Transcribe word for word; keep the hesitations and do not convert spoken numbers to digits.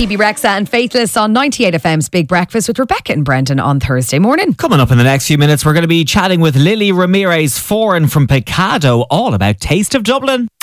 Bebe Rexha and Faithless on ninety-eight F M's Big Breakfast with Rebecca and Brendan on Thursday morning. Coming up in the next few minutes, we're going to be chatting with Lily Ramirez Foran from Picado, all about Taste of Dublin.